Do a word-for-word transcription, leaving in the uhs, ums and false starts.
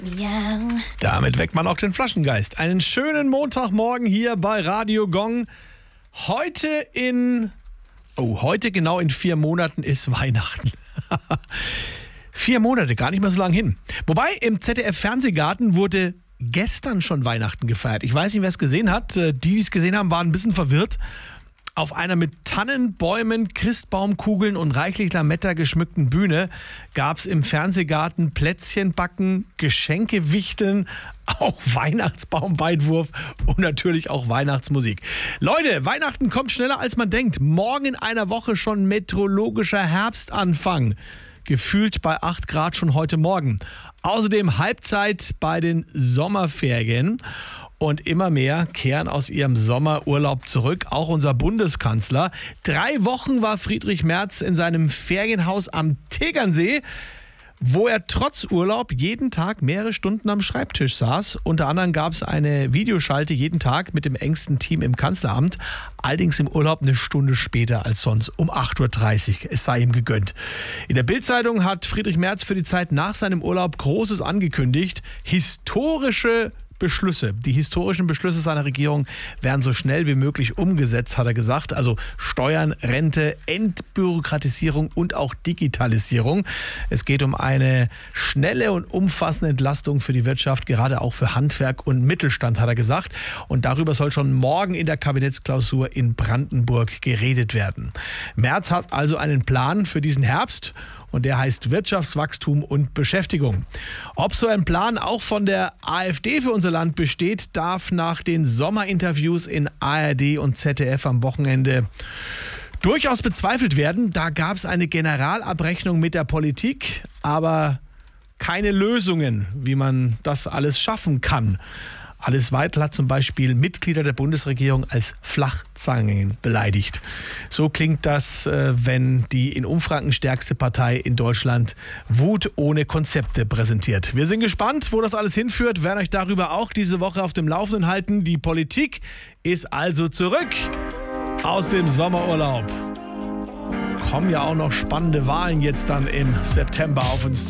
Ja. Damit weckt man auch den Flaschengeist. Einen schönen Montagmorgen hier bei Radio Gong. Heute in... Oh, heute genau in vier Monaten ist Weihnachten. Vier Monate, gar nicht mehr so lange hin. Wobei, im Z D F-Fernsehgarten wurde gestern schon Weihnachten gefeiert. Ich weiß nicht, wer es gesehen hat. Die, die es gesehen haben, waren ein bisschen verwirrt. Auf einer mit Tannen, Bäumen, Christbaumkugeln und reichlich Lametta geschmückten Bühne gab es im Fernsehgarten Plätzchen backen, Geschenke wichteln, auch Weihnachtsbaumweitwurf und natürlich auch Weihnachtsmusik. Leute, Weihnachten kommt schneller als man denkt. Morgen in einer Woche schon meteorologischer Herbstanfang. Gefühlt bei acht Grad schon heute Morgen. Außerdem Halbzeit bei den Sommerferien. Und immer mehr kehren aus ihrem Sommerurlaub zurück. Auch unser Bundeskanzler. Drei Wochen war Friedrich Merz in seinem Ferienhaus am Tegernsee, wo er trotz Urlaub jeden Tag mehrere Stunden am Schreibtisch saß. Unter anderem gab es eine Videoschalte jeden Tag mit dem engsten Team im Kanzleramt. Allerdings im Urlaub eine Stunde später als sonst, um acht Uhr dreißig. Es sei ihm gegönnt. In der Bild-Zeitung hat Friedrich Merz für die Zeit nach seinem Urlaub Großes angekündigt. Historische Beschlüsse. Die historischen Beschlüsse seiner Regierung werden so schnell wie möglich umgesetzt, hat er gesagt. Also Steuern, Rente, Entbürokratisierung und auch Digitalisierung. Es geht um eine schnelle und umfassende Entlastung für die Wirtschaft, gerade auch für Handwerk und Mittelstand, hat er gesagt. Und darüber soll schon morgen in der Kabinettsklausur in Brandenburg geredet werden. Merz hat also einen Plan für diesen Herbst. Und der heißt Wirtschaftswachstum und Beschäftigung. Ob so ein Plan auch von der AfD für unser Land besteht, darf nach den Sommerinterviews in A R D und Z D F am Wochenende durchaus bezweifelt werden. Da gab es eine Generalabrechnung mit der Politik, aber keine Lösungen, wie man das alles schaffen kann. Alice Weidel hat zum Beispiel Mitglieder der Bundesregierung als Flachzangen beleidigt. So klingt das, wenn die in Umfragen stärkste Partei in Deutschland Wut ohne Konzepte präsentiert. Wir sind gespannt, wo das alles hinführt, werden euch darüber auch diese Woche auf dem Laufenden halten. Die Politik ist also zurück aus dem Sommerurlaub. Kommen ja auch noch spannende Wahlen jetzt dann im September auf uns zu.